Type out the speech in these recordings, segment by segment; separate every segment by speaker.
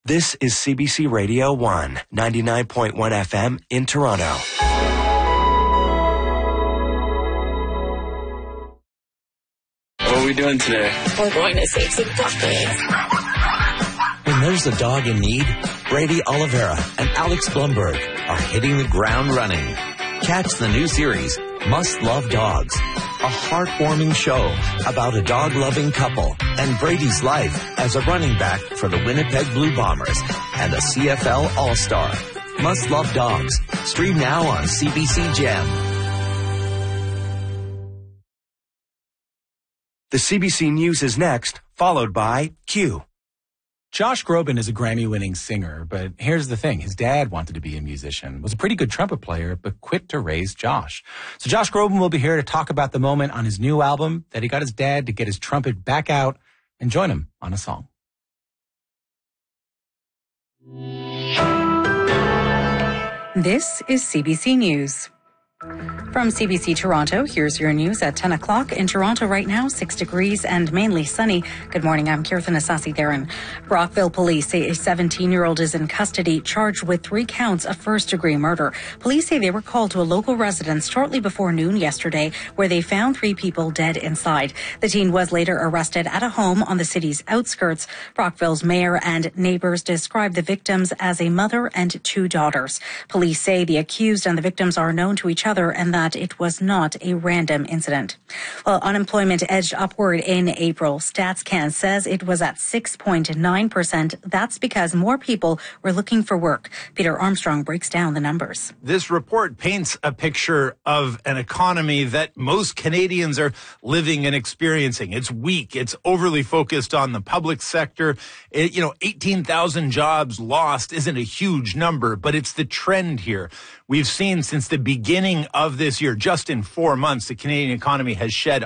Speaker 1: This is CBC Radio 1, 99.1 FM in Toronto.
Speaker 2: What are we doing today?
Speaker 3: We're going to save some puppies.
Speaker 4: When there's a dog in need, Brady Oliveira and Alex Blumberg are hitting the ground running. Catch the new series, Must Love Dogs, a heartwarming show about a dog-loving couple and Brady's life as a running back for the Winnipeg Blue Bombers and a CFL All-Star. Must Love Dogs. Stream now on CBC Gem.
Speaker 1: The CBC News is next, followed by Q.
Speaker 5: Josh Groban is a Grammy-winning singer, but here's the thing. His dad wanted to be a musician, was a pretty good trumpet player, but quit to raise Josh. So Josh Groban will be here to talk about the moment on his new album that he got his dad to get his trumpet back out and join him on a song.
Speaker 6: This is CBC News. From CBC Toronto, here's your news at 10 o'clock. In Toronto right now, 6 degrees and mainly sunny. Good morning, I'm Kirthan Asasi-Theron. Brockville police say a 17-year-old is in custody, charged with 3 counts of first-degree murder. Police say they were called to a local residence shortly before noon yesterday, where they found 3 people dead inside. The teen was later arrested at a home on the city's outskirts. Brockville's mayor and neighbors described the victims as a mother and 2 daughters. Police say the accused and the victims are known to each other and that it was not a random incident. Well, unemployment edged upward in April. StatsCan says it was at 6.9%. That's because more people were looking for work. Peter Armstrong breaks down the numbers.
Speaker 7: This report paints a picture of an economy that most Canadians are living and experiencing. It's weak. It's overly focused on the public sector. 18,000 jobs lost isn't a huge number, but it's the trend here. We've seen since the beginning of this year, just in 4 months, the Canadian economy has shed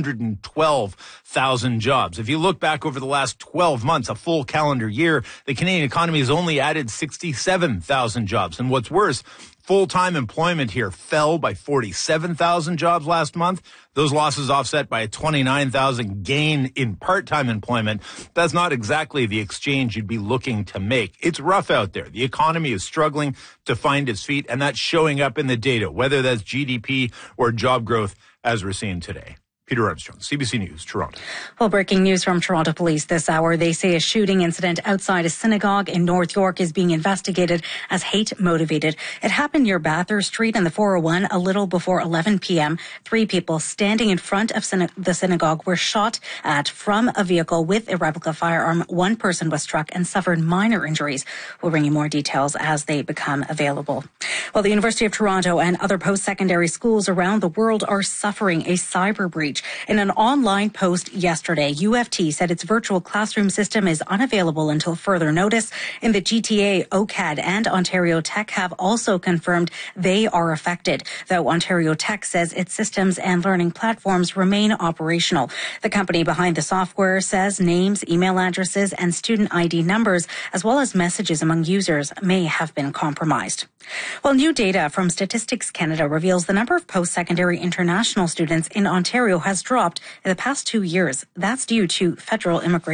Speaker 7: 112,000 jobs. If you look back over the last 12 months, a full calendar year, the Canadian economy has only added 67,000 jobs. And what's worse, full-time employment here fell by 47,000 jobs last month. Those losses offset by a 29,000 gain in part-time employment. That's not exactly the exchange you'd be looking to make. It's rough out there. The economy is struggling to find its feet, and that's showing up in the data, whether that's GDP or job growth, as we're seeing today. Peter Armstrong, CBC News, Toronto.
Speaker 6: Well, breaking news from Toronto Police this hour. They say a shooting incident outside a synagogue in North York is being investigated as hate-motivated. It happened near Bathurst Street and the 401 a little before 11 p.m. 3 people standing in front of the synagogue were shot at from a vehicle with a replica firearm. 1 person was struck and suffered minor injuries. We'll bring you more details as they become available. Well, the University of Toronto and other post-secondary schools around the world are suffering a cyber breach. In an online post yesterday, UFT said its virtual classroom system is unavailable until further notice. In the GTA, OCAD and Ontario Tech have also confirmed they are affected, though Ontario Tech says its systems and learning platforms remain operational. The company behind the software says names, email addresses, and student ID numbers, as well as messages among users, may have been compromised. Well, new data from Statistics Canada reveals the number of post-secondary international students in Ontario has dropped in the past 2 years. That's due to federal immigration